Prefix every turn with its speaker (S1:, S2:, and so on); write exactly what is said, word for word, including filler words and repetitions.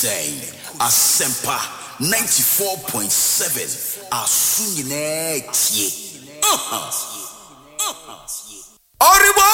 S1: Kusɛn Asempa ninety-four point seven Asu nyinaa tie. Oribo